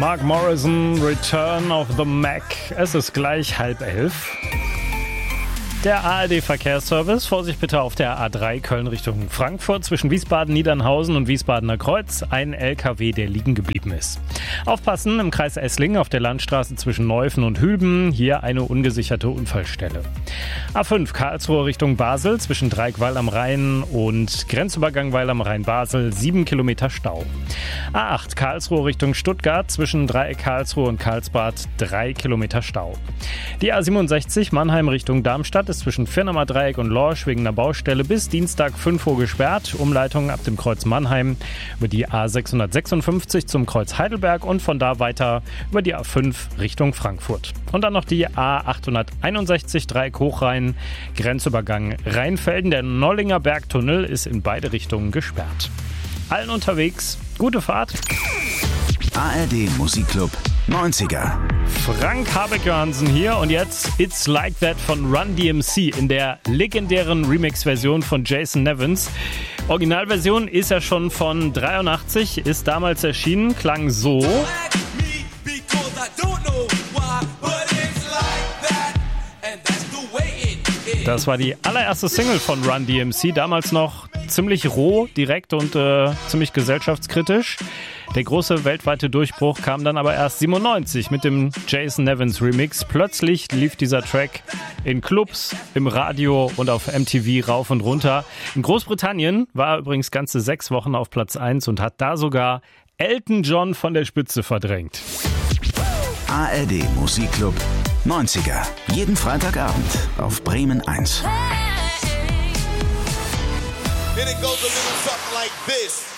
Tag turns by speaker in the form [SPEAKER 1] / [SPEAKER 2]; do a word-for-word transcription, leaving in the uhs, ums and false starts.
[SPEAKER 1] Mark Morrison, Return of the Mac. Es ist gleich halb elf. Der A R D-Verkehrsservice, Vorsicht bitte auf der A drei Köln Richtung Frankfurt zwischen Wiesbaden-Niedernhausen und Wiesbadener Kreuz. Ein L K W, der liegen geblieben ist. Aufpassen im Kreis Esslingen auf der Landstraße zwischen Neufen und Hülben. Hier eine ungesicherte Unfallstelle. A fünf Karlsruhe Richtung Basel zwischen Dreieck-Weil am Rhein und Grenzübergang Weil am Rhein-Basel. Sieben Kilometer Stau. A acht Karlsruhe Richtung Stuttgart zwischen Dreieck Karlsruhe und Karlsbad. Drei Kilometer Stau. Die A siebenundsechzig Mannheim Richtung Darmstadt ist zwischen Firnamer Dreieck und Lorsch wegen einer Baustelle bis Dienstag fünf Uhr gesperrt. Umleitung ab dem Kreuz Mannheim über die A sechshundertsechsundfünfzig zum Kreuz Heidelberg und von da weiter über die A fünf Richtung Frankfurt. Und dann noch die A achthunderteinundsechzig Dreieck Hochrhein, Grenzübergang Rheinfelden. Der Nollinger Bergtunnel ist in beide Richtungen gesperrt. Allen unterwegs, gute Fahrt.
[SPEAKER 2] A R D Musikclub neunziger.
[SPEAKER 1] Frank Habeck-Johansen hier und jetzt It's Like That von Run D M C in der legendären Remix-Version von Jason Nevins. Originalversion ist ja schon von dreiundachtzig, ist damals erschienen, klang so. Das war die allererste Single von Run D M C, damals noch ziemlich roh, direkt und äh, ziemlich gesellschaftskritisch. Der große weltweite Durchbruch kam dann aber erst siebenundneunzig mit dem Jason Nevins Remix. Plötzlich lief dieser Track in Clubs, im Radio und auf M T V rauf und runter. In Großbritannien war er übrigens ganze sechs Wochen auf Platz eins und hat da sogar Elton John von der Spitze verdrängt.
[SPEAKER 2] A R D Musikclub neunziger. Jeden Freitagabend auf Bremen eins.
[SPEAKER 3] And it goes a little something like this.